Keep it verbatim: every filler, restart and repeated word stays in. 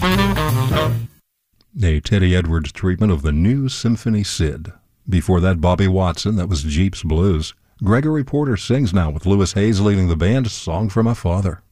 A Teddy Edwards treatment of the new Symphony Sid. Before that, Bobby Watson, that was Jeep's Blues. Gregory Porter sings now with Louis Hayes leading the band, Song for My Father.